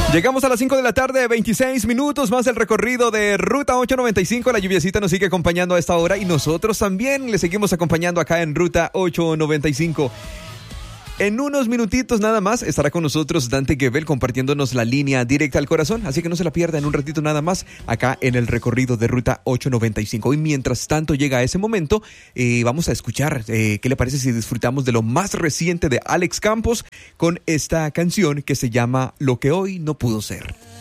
Llegamos a las 5 de la tarde, 26 minutos más el recorrido de Ruta 895. La lluviacita nos sigue acompañando a esta hora y nosotros también le seguimos acompañando acá en Ruta 895. En unos minutitos nada más estará con nosotros Dante Gebel compartiéndonos la línea directa al corazón, así que no se la pierda en un ratito nada más acá en el recorrido de Ruta 895. Y mientras tanto llega ese momento, vamos a escuchar qué le parece si disfrutamos de lo más reciente de Alex Campos con esta canción que se llama Lo que hoy no pudo ser.